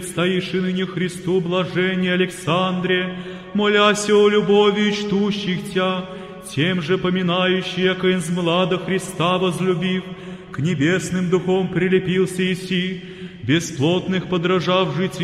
стоишь ныне Христу блажение Александре, моляся о любови чтущих Тя, тем же поминающий, яко из млада Христа возлюбив, к небесным духом прилепился Иси, бесплотных подражав житию,